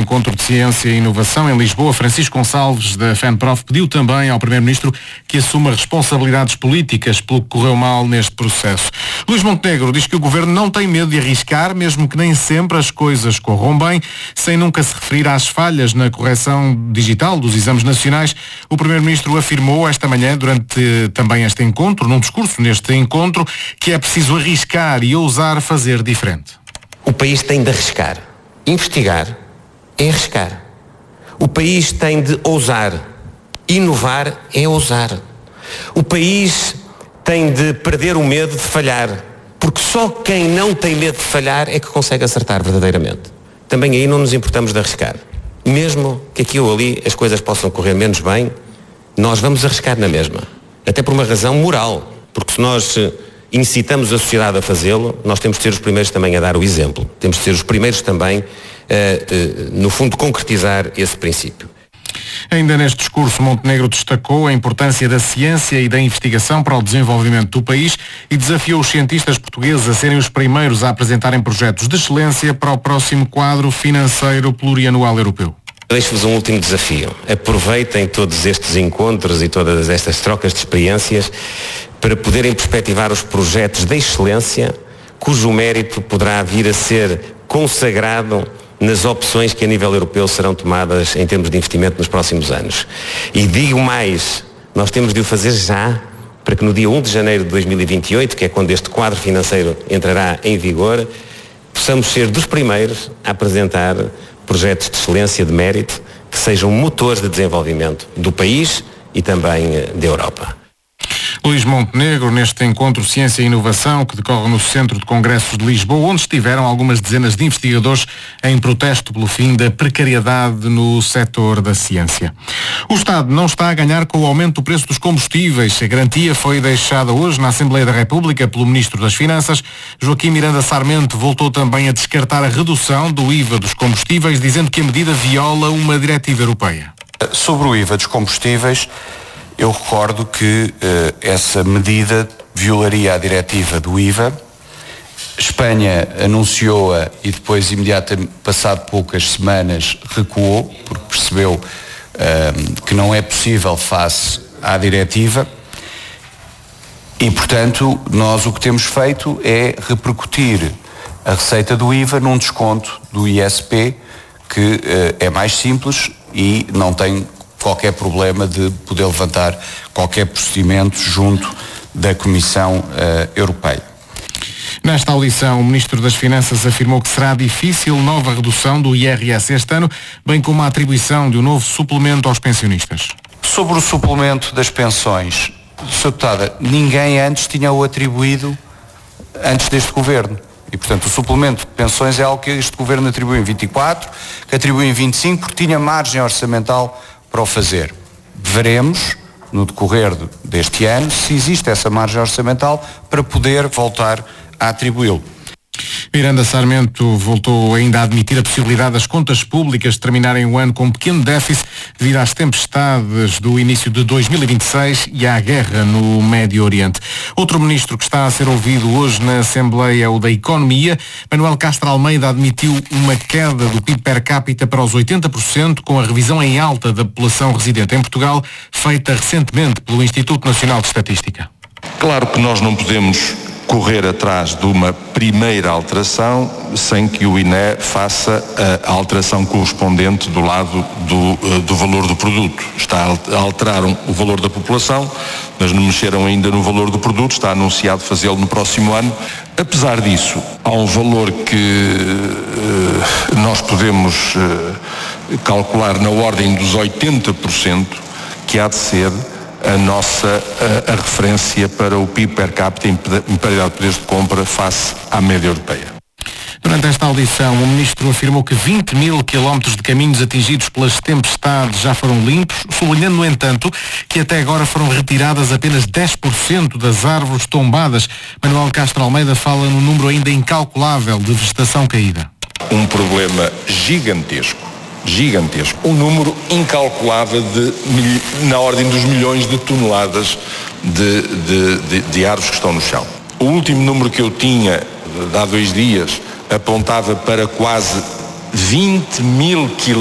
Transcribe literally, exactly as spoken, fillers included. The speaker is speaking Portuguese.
encontro de ciência e inovação em Lisboa, Francisco Gonçalves, da FENPROF, pediu também ao Primeiro-Ministro que assuma responsabilidades políticas pelo que correu mal neste processo. Luís Montenegro diz que o Governo não tem medo de arriscar, mesmo que nem sempre as coisas corram bem, sem nunca se referir às falhas na correção digital dos exames nacionais. O Primeiro-Ministro afirmou esta manhã, durante também este encontro, num discurso neste encontro, que é preciso arriscar e ousar fazer diferente. O país tem de arriscar. Investigar é arriscar. O país tem de ousar. Inovar é ousar. O país tem de perder o medo de falhar, porque só quem não tem medo de falhar é que consegue acertar verdadeiramente. Também aí não nos importamos de arriscar. Mesmo que aqui ou ali as coisas possam correr menos bem, nós vamos arriscar na mesma. Até por uma razão moral, porque se nós incitamos a sociedade a fazê-lo, nós temos de ser os primeiros também a dar o exemplo. Temos de ser os primeiros também a, a, no fundo, concretizar esse princípio. Ainda neste discurso, Montenegro destacou a importância da ciência e da investigação para o desenvolvimento do país e desafiou os cientistas portugueses a serem os primeiros a apresentarem projetos de excelência para o próximo quadro financeiro plurianual europeu. Deixo-vos um último desafio. Aproveitem todos estes encontros e todas estas trocas de experiências para poderem perspectivar os projetos de excelência, cujo mérito poderá vir a ser consagrado nas opções que a nível europeu serão tomadas em termos de investimento nos próximos anos. E digo mais, nós temos de o fazer já, para que no dia primeiro de janeiro de dois mil e vinte e oito, que é quando este quadro financeiro entrará em vigor, possamos ser dos primeiros a apresentar projetos de excelência, de mérito, que sejam motores de desenvolvimento do país e também da Europa. Luís Montenegro, neste encontro Ciência e Inovação, que decorre no Centro de Congressos de Lisboa, onde estiveram algumas dezenas de investigadores em protesto pelo fim da precariedade no setor da ciência. O Estado não está a ganhar com o aumento do preço dos combustíveis. A garantia foi deixada hoje na Assembleia da República pelo Ministro das Finanças. Joaquim Miranda Sarmento voltou também a descartar a redução do I V A dos combustíveis, dizendo que a medida viola uma diretiva europeia. Sobre o I V A dos combustíveis, eu recordo que uh, essa medida violaria a diretiva do I V A. Espanha anunciou-a e depois, imediatamente, passado poucas semanas, recuou, porque percebeu uh, que não é possível face à diretiva. E, portanto, nós o que temos feito é repercutir a receita do I V A num desconto do I S P, que uh, é mais simples e não tem qualquer problema de poder levantar qualquer procedimento junto da Comissão uh, Europeia. Nesta audição, o Ministro das Finanças afirmou que será difícil nova redução do I R S este ano, bem como a atribuição de um novo suplemento aos pensionistas. Sobre o suplemento das pensões, senhora Deputada, ninguém antes tinha-o atribuído antes deste Governo. E, portanto, o suplemento de pensões é algo que este Governo atribuiu em vinte e quatro, que atribuiu em vinte e cinco, porque tinha margem orçamental para o fazer. Veremos, no decorrer deste ano, se existe essa margem orçamental para poder voltar a atribuí-lo. Miranda Sarmento voltou ainda a admitir a possibilidade das contas públicas terminarem o ano com um pequeno déficit devido às tempestades do início de dois mil e vinte e seis e à guerra no Médio Oriente. Outro ministro que está a ser ouvido hoje na Assembleia é o da Economia. Manuel Castro Almeida admitiu uma queda do P I B per capita para os oitenta por cento com a revisão em alta da população residente em Portugal, feita recentemente pelo Instituto Nacional de Estatística. Claro que nós não podemos correr atrás de uma primeira alteração sem que o I N E faça a alteração correspondente do lado do, do valor do produto. Está a alterar o valor da população, mas não mexeram ainda no valor do produto, está anunciado fazê-lo no próximo ano. Apesar disso, há um valor que uh, nós podemos uh, calcular na ordem dos oitenta por cento, que há de ser a nossa a, a referência para o P I B per capita em paridade de poderes de compra face à média europeia. Durante esta audição, o Ministro afirmou que vinte mil quilómetros de caminhos atingidos pelas tempestades já foram limpos, sublinhando, no entanto, que até agora foram retiradas apenas dez por cento das árvores tombadas. Manuel Castro Almeida fala num número ainda incalculável de vegetação caída. Um problema gigantesco. gigantesco, um número incalculável de, na ordem dos milhões de toneladas de, de, de, de árvores que estão no chão. O último número que eu tinha, de há dois dias, apontava para quase vinte mil quilómetros